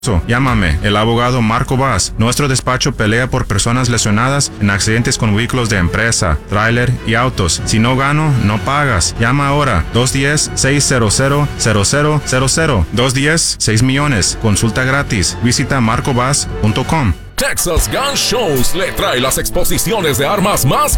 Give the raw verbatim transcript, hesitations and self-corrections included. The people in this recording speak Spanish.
Llámame, el abogado Marco Vaz. Nuestro despacho pelea por personas lesionadas en accidentes con vehículos de empresa, tráiler y autos. Si no gano, no pagas. Llama ahora, dos uno cero, seis cero cero, cero cero cero cero. dos uno cero, seis millones. Consulta gratis. Visita marco vaz punto com. Texas Gun Shows le trae las exposiciones de armas más